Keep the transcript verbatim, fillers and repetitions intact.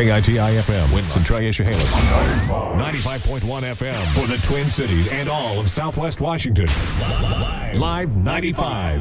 K I T I F M, Winston, Triash, ninety-five point one F M for the Twin Cities and all of Southwest Washington. Live ninety-five.